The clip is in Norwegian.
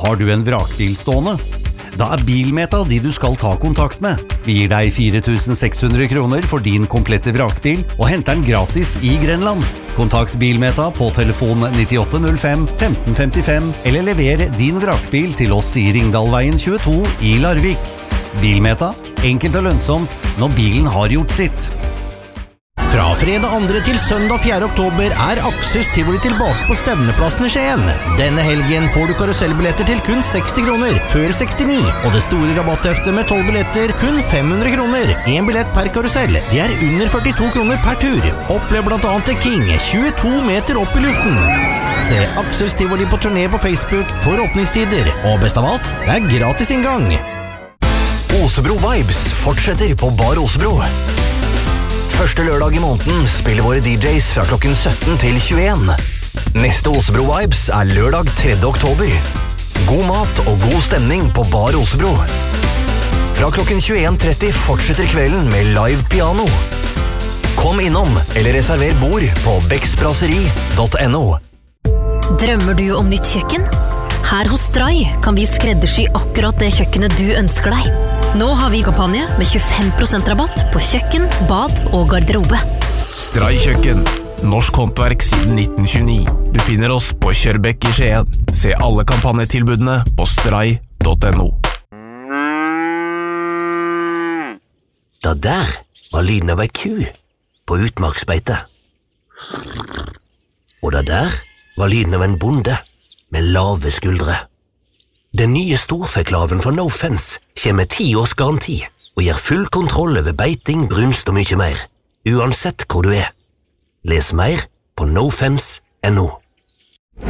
Har du en vrakbil stående? Da Bilmeta de du skal ta kontakt med. Vi gir deg 4.600 kroner for din komplette vrakbil og henter den gratis i Grenland. Kontakt Bilmeta på telefon 9805 1555 eller lever din vrakbil til oss i Ringdalveien 22 i Larvik. Bilmeta, enkelt og lønnsomt når bilen har gjort sitt. Fra fredag 2. til søndag 4. oktober Axels Tivoli tilbake på Stevneplassen i Skien. Denne helgen får du karusellbilletter til kun 60 kroner, før 69, og det store rabattheftet med 12 billetter kun 500 kroner. En billett per karusell, det under 42 kroner per tur. Opplev blant annet The King, 22 meter opp i luften. Se Axels Tivoli på turné på Facebook for åpningstider, og best av alt, det gratis inngang. Osebro Vibes fortsetter på Bar Osebro. Første lørdag i måneden spiller våre DJs fra klokken 17 til 21. Neste Osebro Vibes lørdag 3. oktober. God mat og god stemning på Bar Osebro. Fra klokken 21:30 fortsetter kvelden med live piano. Kom innom eller reserver bord på beksbrasserie.no. Drømmer du om nytt kjøkken? Her hos Stray kan vi skreddersy akkurat det kjøkkenet du ønsker deg. Nå har vi kampanje med 25% rabatt på kjøkken, bad og garderobe. Stray kjøkken. Norsk håndverk siden 1929. Du finner oss på Kjørbekk i Skien. Se alle kampanjetilbudene på stray.no. Det der var lyden av ei ku på utmarksbeite. Og det der var lyden av en bonde med lave skuldre. Den nye storfeklaven fra No Fence kommer med 10 års garanti og gir full kontroll over beiting, brunst og mye mer, uansett hvor du er. Les mer på nofence.no.